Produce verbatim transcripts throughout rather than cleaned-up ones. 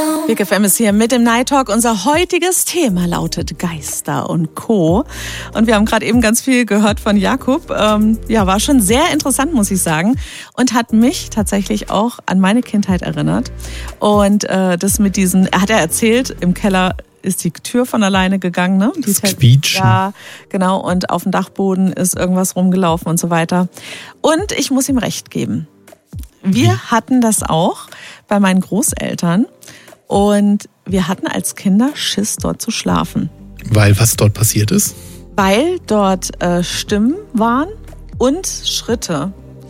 Big F M ist hier mit dem Night Talk. Unser heutiges Thema lautet Geister und Co. Und wir haben gerade eben ganz viel gehört von Jakub. Ähm, ja, war schon sehr interessant, muss ich sagen. Und hat mich tatsächlich auch an meine Kindheit erinnert. Und äh, das mit diesen, er hat ja erzählt, im Keller ist die Tür von alleine gegangen, ne? Das Quietschen. Ja, genau. Und auf dem Dachboden ist irgendwas rumgelaufen und so weiter. Und ich muss ihm recht geben. Wir Wie? hatten das auch bei meinen Großeltern. Und wir hatten als Kinder Schiss, dort zu schlafen. Weil was dort passiert ist? Weil dort äh, Stimmen waren und Schritte,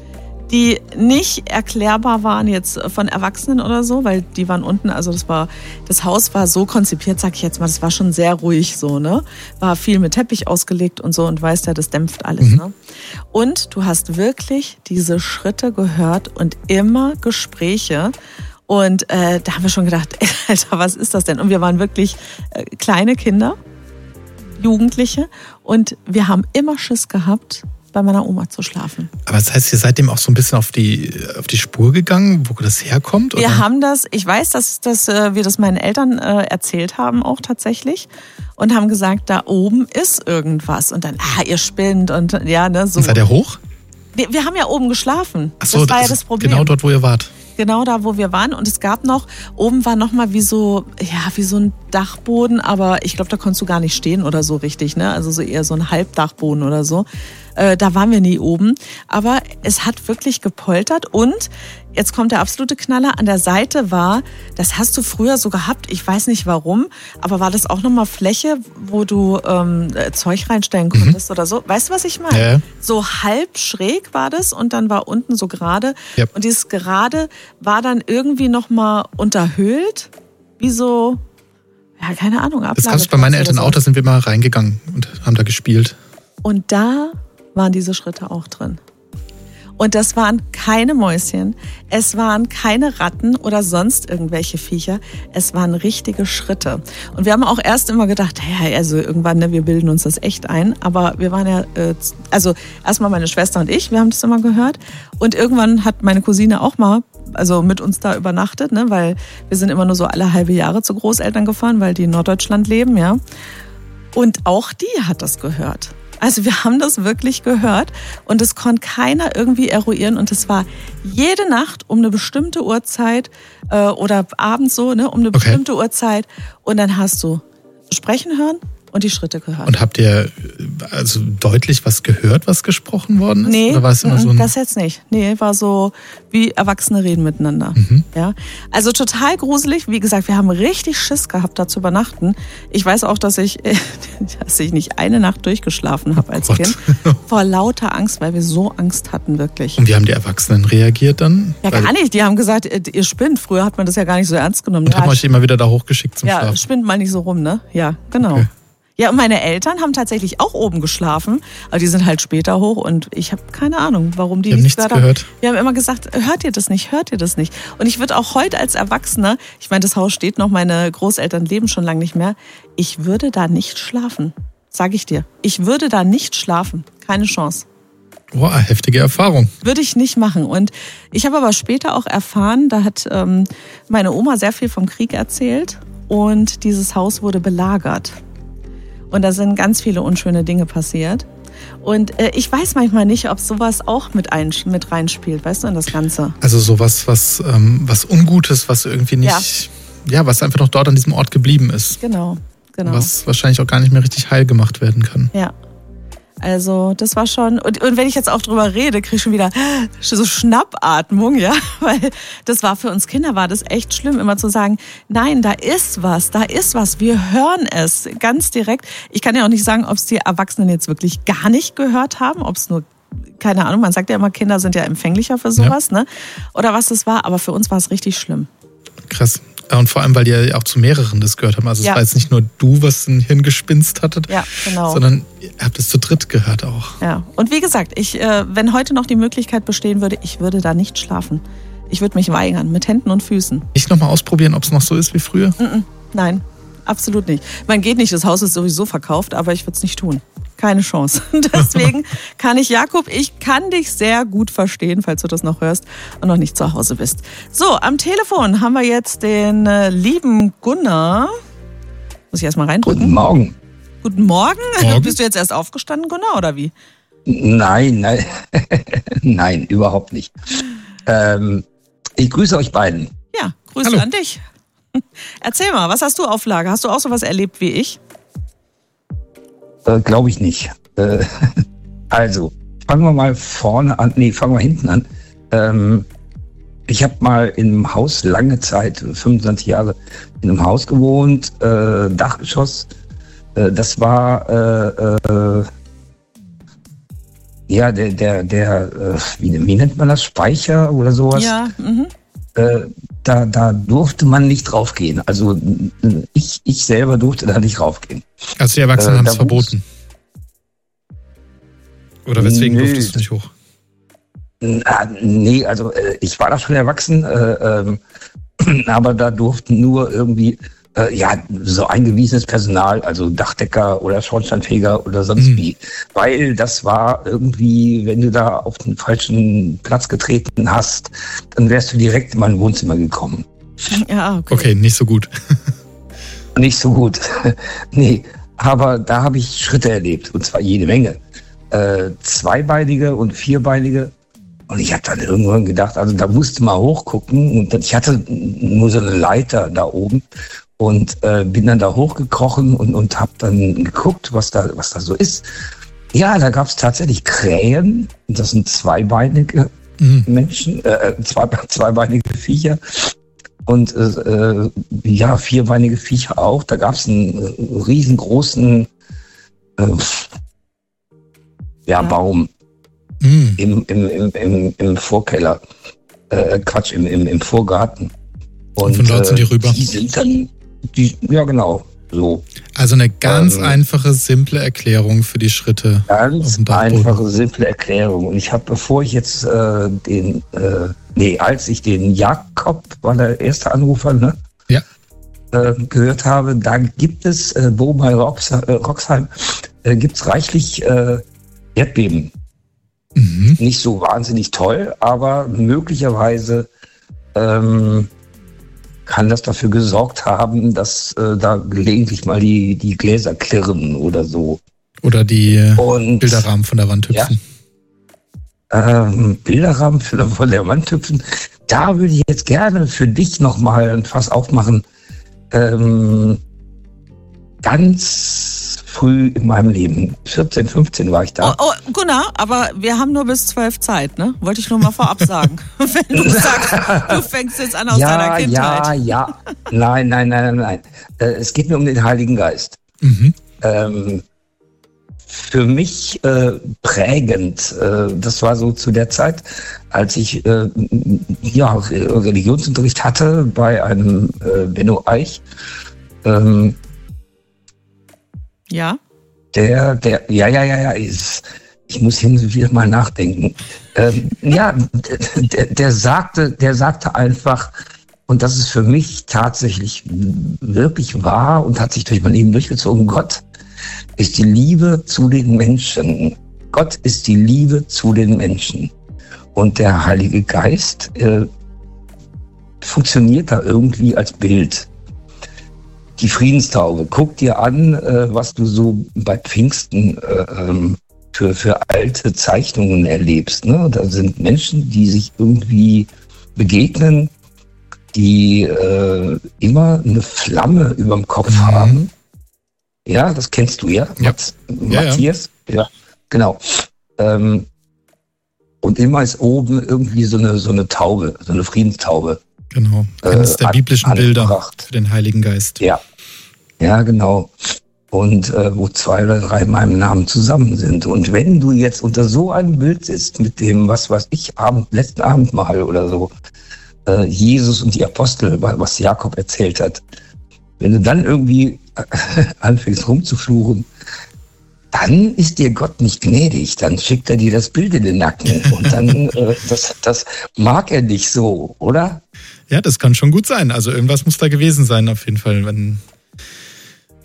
die nicht erklärbar waren jetzt von Erwachsenen oder so, weil die waren unten, also das war, das Haus war so konzipiert, sag ich jetzt mal, das war schon sehr ruhig so, ne? War viel mit Teppich ausgelegt und so und weißt ja, das dämpft alles, mhm. ne? Und du hast wirklich diese Schritte gehört und immer Gespräche. Und äh, da haben wir schon gedacht, Alter, was ist das denn? Und wir waren wirklich äh, kleine Kinder, Jugendliche. Und wir haben immer Schiss gehabt, bei meiner Oma zu schlafen. Aber das heißt, ihr seid dem auch so ein bisschen auf die, auf die Spur gegangen, wo das herkommt? Oder? Wir haben das, ich weiß, dass, dass äh, wir das meinen Eltern äh, erzählt haben auch tatsächlich. Und haben gesagt, da oben ist irgendwas. Und dann, ah, ihr spinnt. Und ja, ne, so. Und seid ihr hoch? Wir, wir haben ja oben geschlafen. Ach so, das war das ja das Problem. Genau dort, wo ihr wart. Genau da, wo wir waren. Und es gab noch, oben war noch mal wie so, ja, wie so ein Dachboden, aber ich glaube, da konntest du gar nicht stehen oder so richtig, ne? Also so eher so ein Halbdachboden oder so. Äh, da waren wir nie oben. Aber es hat wirklich gepoltert und jetzt kommt der absolute Knaller. An der Seite war, das hast du früher so gehabt, ich weiß nicht warum, aber war das auch nochmal Fläche, wo du ähm, Zeug reinstellen konntest mhm. oder so? Weißt du, was ich meine? Ja. So halb schräg war das und dann war unten so gerade. Ja. Und dieses Gerade war dann irgendwie nochmal unterhöhlt, wie so, ja, keine Ahnung, Ablage. Das gab es bei meinen Eltern so. auch, da sind wir mal reingegangen und haben da gespielt. Und da waren diese Schritte auch drin. Und das waren keine Mäuschen, es waren keine Ratten oder sonst irgendwelche Viecher, es waren richtige Schritte. Und wir haben auch erst immer gedacht, ja, also irgendwann, ne, wir bilden uns das echt ein. Aber wir waren ja, äh, also erstmal meine Schwester und ich, wir haben das immer gehört. Und irgendwann hat meine Cousine auch mal, also mit uns da übernachtet, ne, weil wir sind immer nur so alle halbe Jahre zu Großeltern gefahren, weil die in Norddeutschland leben, ja. Und auch die hat das gehört. Also wir haben das wirklich gehört und es konnte keiner irgendwie eruieren und es war jede Nacht um eine bestimmte Uhrzeit äh, oder abends so, ne, um eine okay. bestimmte Uhrzeit und dann hast du sprechen hören und die Schritte gehört. Und habt ihr also deutlich was gehört, was gesprochen worden ist? Nee, oder war es immer so ein das jetzt nicht. Nee, war so wie Erwachsene reden miteinander. Mhm. Ja, also total gruselig. Wie gesagt, wir haben richtig Schiss gehabt, da zu übernachten. Ich weiß auch, dass ich, dass ich nicht eine Nacht durchgeschlafen habe als oh Kind. Vor lauter Angst, weil wir so Angst hatten, wirklich. Und wie haben die Erwachsenen reagiert dann? Ja, gar nicht. Die haben gesagt, ihr spinnt. Früher hat man das ja gar nicht so ernst genommen. Und ja, haben euch immer wieder da hochgeschickt zum ja, Schlafen? Ja, spinnt mal nicht so rum, ne? Ja, genau. Okay. Ja, und meine Eltern haben tatsächlich auch oben geschlafen, aber die sind halt später hoch und ich habe keine Ahnung, warum die, die haben nichts gehört gehört. haben. Wir haben immer gesagt, hört ihr das nicht, hört ihr das nicht? Und ich würde auch heute als Erwachsener, ich meine, das Haus steht noch, meine Großeltern leben schon lange nicht mehr, ich würde da nicht schlafen, sage ich dir. Ich würde da nicht schlafen, keine Chance. Boah, heftige Erfahrung. Würde ich nicht machen. Und ich habe aber später auch erfahren, da hat ähm, meine Oma sehr viel vom Krieg erzählt und dieses Haus wurde belagert. Und da sind ganz viele unschöne Dinge passiert. Und äh, ich weiß manchmal nicht, ob sowas auch mit, ein, mit reinspielt, weißt du, in das Ganze. Also sowas, was, ähm, was Ungutes, was irgendwie nicht, ja. ja, was einfach noch dort an diesem Ort geblieben ist. Genau, genau. Was wahrscheinlich auch gar nicht mehr richtig heil gemacht werden kann. Ja. Also das war schon, und, und wenn ich jetzt auch drüber rede, kriege ich schon wieder so Schnappatmung, ja, weil das war für uns Kinder, war das echt schlimm, immer zu sagen, nein, da ist was, da ist was, wir hören es ganz direkt. Ich kann ja auch nicht sagen, ob es die Erwachsenen jetzt wirklich gar nicht gehört haben, ob es nur, keine Ahnung, man sagt ja immer, Kinder sind ja empfänglicher für sowas, ja. ne, oder was das war, aber für uns war es richtig schlimm. Krass. Und vor allem, weil die ja auch zu mehreren das gehört haben. Also ja. es war jetzt nicht nur du, was ein Hirngespinst hattet, ja, genau. sondern ihr habt es zu dritt gehört auch. Ja, und wie gesagt, ich, äh, wenn heute noch die Möglichkeit bestehen würde, ich würde da nicht schlafen. Ich würde mich weigern, mit Händen und Füßen. Nicht nochmal ausprobieren, ob es noch so ist wie früher? Mm-mm, nein, absolut nicht. Man geht nicht, das Haus ist sowieso verkauft, aber ich würde es nicht tun. keine Chance. Deswegen kann ich, Jakob, ich kann dich sehr gut verstehen, falls du das noch hörst und noch nicht zu Hause bist. So, am Telefon haben wir jetzt den äh, lieben Gunnar. Muss ich erstmal reindrücken? Guten Morgen. Guten Morgen. Morgen. Bist du jetzt erst aufgestanden, Gunnar, oder wie? Nein, nein, nein, überhaupt nicht. Ähm, ich grüße euch beiden. Ja, Grüße Hallo. an dich. Erzähl mal, was hast du auf Lager? Hast du auch sowas erlebt wie ich? Äh, Glaube ich nicht. Äh, also, fangen wir mal vorne an. Nee, fangen wir hinten an. Ähm, ich habe mal in einem Haus lange Zeit, fünfundzwanzig Jahre, in einem Haus gewohnt, äh, Dachgeschoss. Äh, das war, äh, äh, ja, der, der, der äh, wie, wie nennt man das? Speicher oder sowas? Ja, mhm. Äh, da, da durfte man nicht draufgehen. Also ich, ich selber durfte da nicht raufgehen. Also die Erwachsenen Äh, haben da es verboten. Oder weswegen Nö, durftest du nicht hoch? Ah, nee, also äh, ich war da schon erwachsen, äh, ähm, aber da durften nur irgendwie äh, ja so eingewiesenes Personal, also Dachdecker oder Schornsteinfeger oder sonst Mhm. wie, weil das war irgendwie, wenn du da auf den falschen Platz getreten hast, dann wärst du direkt in mein Wohnzimmer gekommen. Ja, okay. Okay, nicht so gut. Nicht so gut, nee, aber da habe ich Schritte erlebt und zwar jede Menge, äh, zweibeinige und vierbeinige. Und ich habe dann irgendwann gedacht, also da musste mal hochgucken. Und ich hatte nur so eine Leiter da oben und äh, bin dann da hochgekrochen und, und habe dann geguckt, was da, was da so ist. Ja, da gab es tatsächlich Krähen. Das sind zweibeinige Mhm. Menschen, äh, zwei, zweibeinige Viecher. Und äh, ja, vierbeinige Viecher auch. Da gab es einen äh, riesengroßen äh, ja, Ja. Baum. Mhm. Im, im, im, im, im Vorkeller, äh, Quatsch, im, im, im Vorgarten. Und von dort sind die rüber. Die sind dann, die, ja genau, so. Also eine ganz Ähm, einfache, simple Erklärung für die Schritte. Auf Ganz dem Dachboden. einfache, simple Erklärung. Und ich habe, bevor ich jetzt äh, den, äh, nee, als ich den Jakob, war der erste Anrufer, ne? Ja. Äh, gehört habe, da gibt es, äh, wo bei Rox, äh, Roxheim, äh, gibt es reichlich äh, Erdbeben. Mhm. Nicht so wahnsinnig toll, aber möglicherweise ähm, kann das dafür gesorgt haben, dass äh, da gelegentlich mal die, die Gläser klirren oder so. Oder die äh, Und Bilderrahmen von der Wand hüpfen. ähm, Bilderrahmen für, von der Wand hüpfen, da würde ich jetzt gerne für dich nochmal ein Fass aufmachen. Ähm, ganz früh in meinem Leben, vierzehn, fünfzehn war ich da. Oh, oh, Gunnar, aber wir haben nur bis zwölf Zeit, ne? Wollte ich nur mal vorab sagen. Wenn du sagst, du fängst jetzt an aus ja, deiner Kindheit. ja, ja. Nein, nein, nein, nein, nein. Äh, es geht mir um den Heiligen Geist. Mhm. Ähm, für mich äh, prägend, äh, das war so zu der Zeit, als ich äh, ja, Religionsunterricht hatte bei einem äh, Benno Eich. Ähm, Ja? Der, der, ja, ja, ja, ja, ist, ich muss hin und wieder mal nachdenken. Ähm, ja, der, der sagte, der sagte einfach, und das ist für mich tatsächlich wirklich wahr und hat sich durch mein Leben durchgezogen, Gott ist die Liebe zu den Menschen. Gott ist die Liebe zu den Menschen. Und der Heilige Geist äh, funktioniert da irgendwie als Bild. Die Friedenstaube. Guck dir an, äh, was du so bei Pfingsten äh, ähm, für, für alte Zeichnungen erlebst. Ne? Da sind Menschen, die sich irgendwie begegnen, die äh, immer eine Flamme überm Kopf Mhm. haben. Ja, das kennst du ja, Ja. Mats, Ja, ja. Matthias. Ja, genau. Ähm, und immer ist oben irgendwie so eine, so eine Taube, so eine Friedenstaube. Genau. Eines Äh, der an- biblischen Bilder angebracht. für den Heiligen Geist. Ja, ja, genau. Und äh, wo zwei oder drei in meinem Namen zusammen sind. Und wenn du jetzt unter so einem Bild sitzt mit dem, was weiß ich, Abend, letzten Abendmahl oder so, äh, Jesus und die Apostel, was Jakob erzählt hat, wenn du dann irgendwie anfängst rumzufluchen, dann ist dir Gott nicht gnädig. Dann schickt er dir das Bild in den Nacken. Und dann, äh, das, das mag er nicht so, oder? Ja, das kann schon gut sein. Also irgendwas muss da gewesen sein, auf jeden Fall. Wenn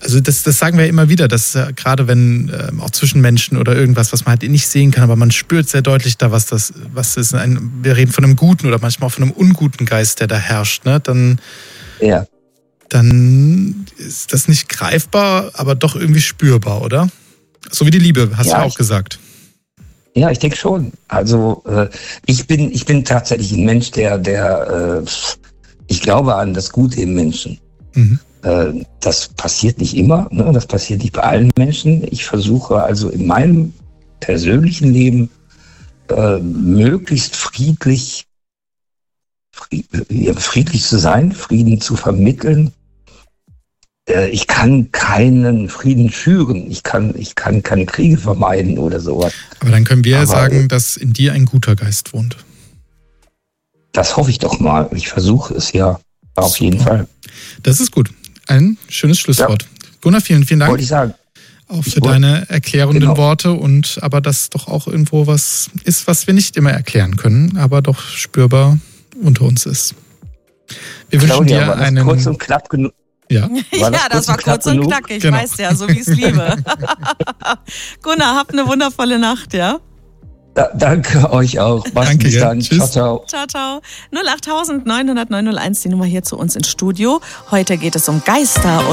Also das, das sagen wir ja immer wieder, dass äh, gerade wenn äh, auch zwischen Menschen oder irgendwas, was man halt nicht sehen kann, aber man spürt sehr deutlich da, was das, was ist. Ein, wir reden von einem guten oder manchmal auch von einem unguten Geist, der da herrscht. Ne? Dann, Ja. dann ist das nicht greifbar, aber doch irgendwie spürbar, oder? So wie die Liebe, hast Ja, du ja auch ich- gesagt. Ja, ich denke schon. Also äh, ich bin, ich bin tatsächlich ein Mensch, der, der, äh, ich glaube an das Gute im Menschen. Mhm. Äh, das passiert nicht immer, ne? Das passiert nicht bei allen Menschen. Ich versuche also in meinem persönlichen Leben äh, möglichst friedlich, fried, ja, friedlich zu sein, Frieden zu vermitteln. Äh, ich kann keinen Frieden schüren. Ich kann, ich kann keine Kriege vermeiden oder sowas. Aber dann können wir ja Aber- sagen, dass in dir ein guter Geist wohnt. Das hoffe ich doch mal. Ich versuche es ja auf jeden Super. Fall. Das ist gut. Ein schönes Schlusswort. Gunnar, vielen, vielen Dank. Wollte ich sagen. Auch Ich für wollte- deine erklärenden genau. Worte und aber das doch auch irgendwo was ist, was wir nicht immer erklären können, aber doch spürbar unter uns ist. Wir wünschen Claudia, dir war das einen. kurz und knapp genug? Ja, War das ja, kurz das war und knapp kurz und genug? knackig, Genau. weißt ja, so wie ich es liebe. Gunnar, habt eine wundervolle Nacht, ja? Da, danke euch auch. Macht's Danke, bis gell? dann. Tschüss. Ciao, ciao. Ciao, ciao. null acht neun null null eins die Nummer hier zu uns ins Studio. Heute geht es um Geister und